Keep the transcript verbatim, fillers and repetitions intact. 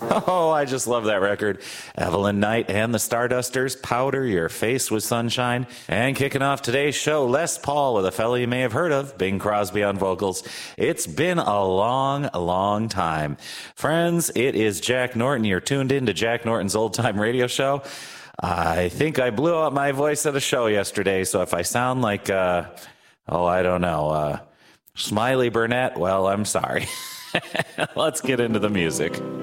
Oh, I just love that record. Evelyn Knight and the Stardusters, Powder Your Face with Sunshine. And kicking off today's show, Les Paul with a fella you may have heard of, Bing Crosby on vocals. It's been a long, long time. Friends, it is Jack Norton. You're tuned in to Jack Norton's Old Time Radio Show. I think I blew out my voice at a show yesterday, so if I sound like, uh, oh, I don't know, uh, Smiley Burnett, well, I'm sorry. Let's get into the music.